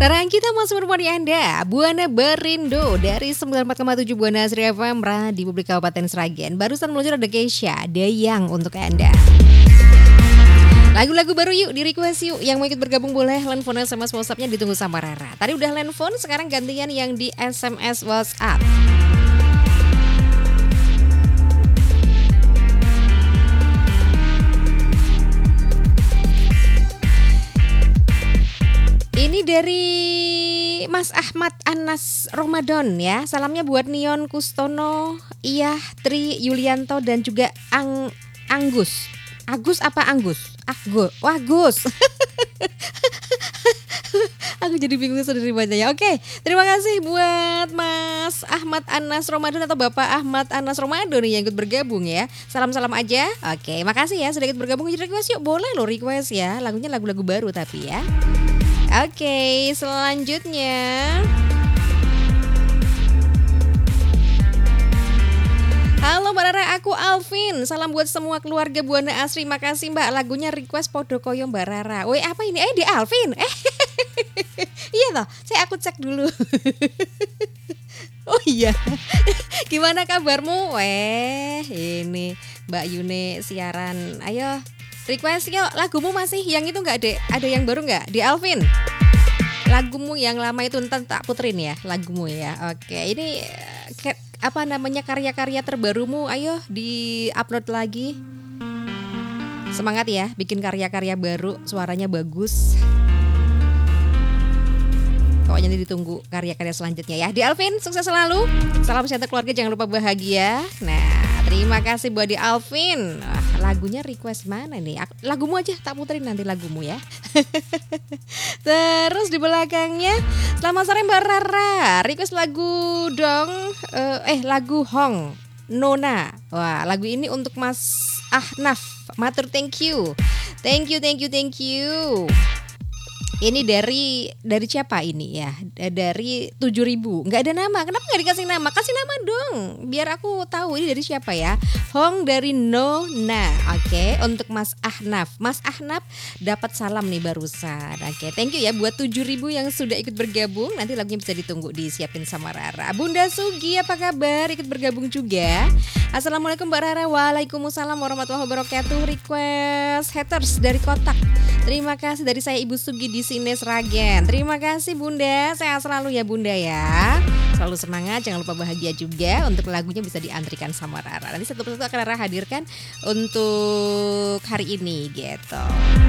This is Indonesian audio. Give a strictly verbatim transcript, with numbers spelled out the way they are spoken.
Rara kita masih menemani Anda, Buana Berindo dari sembilan puluh empat koma tujuh Buana Asri F M di Publik Kabupaten Sragen. Barusan meluncur ada Keisha, Dayang untuk Anda. Lagu-lagu baru yuk, di request yuk. Yang mau ikut bergabung boleh handphone S M S WhatsApp-nya ditunggu sama Rara. Tadi udah handphone, sekarang gantian yang di S M S WhatsApp. Ini dari Mas Ahmad Anas Ramadan ya. Salamnya buat Nion Kustono, Iyah, Tri Yulianto dan juga Ang Anggus. Agus apa Anggus? Agus. Wah, Gus. Aku jadi bingung sendiri bacanya. Oke, terima kasih buat Mas Ahmad Anas Ramadan atau Bapak Ahmad Anas Ramadan yang ikut bergabung ya. Salam-salam aja. Oke, makasih ya sudah ikut bergabung. Jadi request yuk, boleh lo request ya. Lagunya lagu-lagu baru tapi ya. Oke, selanjutnya halo Mbak Rara, aku Alvin. Salam buat semua keluarga Buana Asri. Makasih Mbak, lagunya request podo koyo Mbak Rara. Woi, apa ini? Eh, di Alvin. Eh, iya toh, saya aku cek dulu. Oh iya, gimana kabarmu? Weh, ini Mbak Yune siaran. Ayo request yuk, lagumu masih yang itu nggak dek? Ada yang baru nggak? Di Alvin, lagumu yang lama itu ntar tak puterin ya, lagumu ya. Oke, ini ke, apa namanya karya-karya terbarumu? Ayo di upload lagi. Semangat ya, bikin karya-karya baru, suaranya bagus. Pokoknya nanti ditunggu karya-karya selanjutnya ya. Di Alvin, sukses selalu. Salam sehat keluarga, jangan lupa bahagia. Nah, terima kasih buat di Alvin. Wah, lagunya request mana nih? Lagumu aja tak puterin nanti lagumu ya. Terus di belakangnya, selamat sore Mbak Rara. Request lagu dong. Uh, eh lagu Hong Nona. Wah, lagu ini untuk Mas Ahnaf. Matur thank you. Thank you, thank you, thank you. Ini dari dari siapa ini ya? Dari tujuh ribu. Enggak ada nama. Kenapa enggak dikasih nama? Kasih nama dong. Biar aku tahu ini dari siapa ya. Hong dari Nona. Oke, untuk Mas Ahnaf. Mas Ahnaf dapat salam nih barusan. Oke, thank you ya buat tujuh ribu yang sudah ikut bergabung. Nanti lagunya bisa ditunggu disiapin sama Rara. Bunda Sugi apa kabar? Ikut bergabung juga. Assalamualaikum Mbak Rara. Waalaikumsalam warahmatullahi wabarakatuh. Request haters dari kotak. Terima kasih dari saya Ibu Sugi di sini Sragen. Terima kasih Bunda. Sehat selalu ya Bunda ya. Selalu semangat, jangan lupa bahagia juga. Untuk lagunya bisa diantrikan sama Rara. Nanti satu persatu akan Rara hadirkan untuk hari ini gitu.